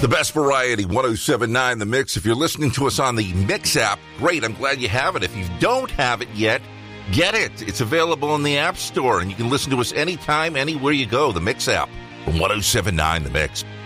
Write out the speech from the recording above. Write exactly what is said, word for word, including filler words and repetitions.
The best variety, one oh seven point nine The Mix. If you're listening to us on the Mix app, great. I'm glad you have it. If you don't have it yet, get it. It's available in the App Store, and you can listen to us anytime, anywhere you go. The Mix app from one oh seven point nine The Mix.